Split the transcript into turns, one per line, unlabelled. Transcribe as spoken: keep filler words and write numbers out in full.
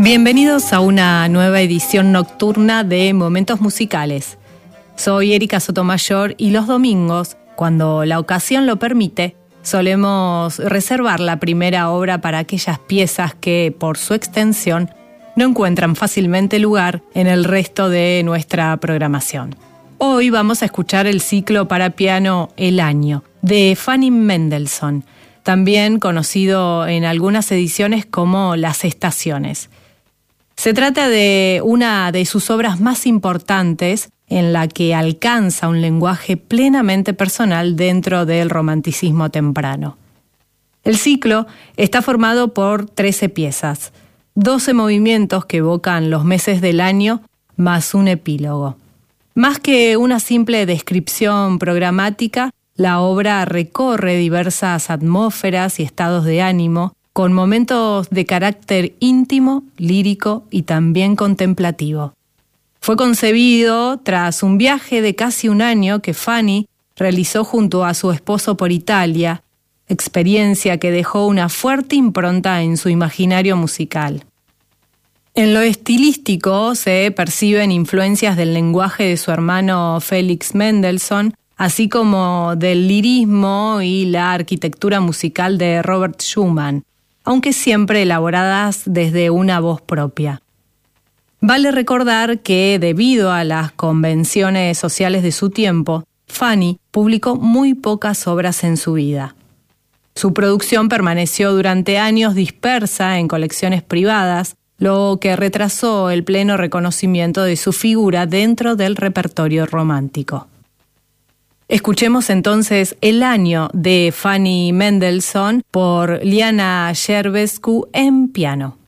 Bienvenidos a una nueva edición nocturna de Momentos Musicales. Soy Erika Sotomayor y los domingos, cuando la ocasión lo permite, solemos reservar la primera obra para aquellas piezas que, por su extensión, no encuentran fácilmente lugar en el resto de nuestra programación. Hoy vamos a escuchar el ciclo para piano El Año, de Fanny Mendelssohn, también conocido en algunas ediciones como Las Estaciones. Se trata de una de sus obras más importantes, en la que alcanza un lenguaje plenamente personal dentro del romanticismo temprano. El ciclo está formado por trece piezas, doce movimientos que evocan los meses del año, más un epílogo. Más que una simple descripción programática, la obra recorre diversas atmósferas y estados de ánimo, con momentos de carácter íntimo, lírico y también contemplativo. Fue concebido tras un viaje de casi un año que Fanny realizó junto a su esposo por Italia, experiencia que dejó una fuerte impronta en su imaginario musical. En lo estilístico se perciben influencias del lenguaje de su hermano Felix Mendelssohn, así como del lirismo y la arquitectura musical de Robert Schumann, aunque siempre elaboradas desde una voz propia. Vale recordar que, debido a las convenciones sociales de su tiempo, Fanny publicó muy pocas obras en su vida. Su producción permaneció durante años dispersa en colecciones privadas, lo que retrasó el pleno reconocimiento de su figura dentro del repertorio romántico. Escuchemos entonces El Año de Fanny Mendelssohn por Liana Gerbescu en piano.